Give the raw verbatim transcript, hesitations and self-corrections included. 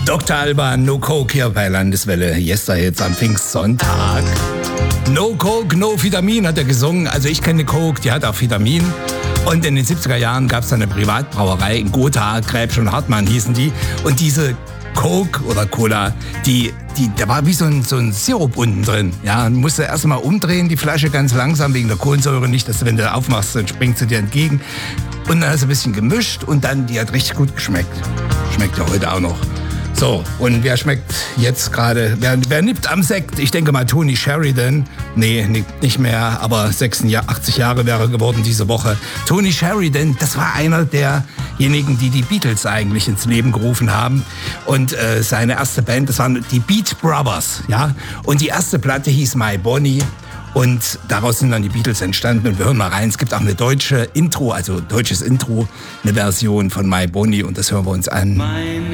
Doktor Alban, No Coke hier bei Landeswelle. Yesterday jetzt am Pfingstsonntag. No Coke, no Vitamin hat er gesungen. Also ich kenne Coke, die hat auch Vitamin. Und in den siebziger Jahren gab es eine Privatbrauerei in Gotha, Kräbsch und Hartmann hießen die. Und diese Coke oder Cola, die, die, da war wie so ein, so ein Sirup unten drin. Ja, man musste erst mal umdrehen, die Flasche ganz langsam wegen der Kohlensäure. Nicht, dass du, wenn du aufmachst, dann springt sie dir entgegen. Und dann hast du ein bisschen gemischt und dann, die hat richtig gut geschmeckt. Schmeckt ja heute auch noch. So, und wer schmeckt jetzt gerade, wer, wer nippt am Sekt? Ich denke mal Tony Sheridan. Nee, nicht mehr, aber sechsundachtzig Jahre wäre er geworden diese Woche. Tony Sheridan, das war einer derjenigen, die die Beatles eigentlich ins Leben gerufen haben. Und äh, seine erste Band, das waren die Beat Brothers, ja. Und die erste Platte hieß My Bonnie. Und daraus sind dann die Beatles entstanden. Und wir hören mal rein. Es gibt auch eine deutsche Intro, also deutsches Intro, eine Version von My Bonnie. Und das hören wir uns an.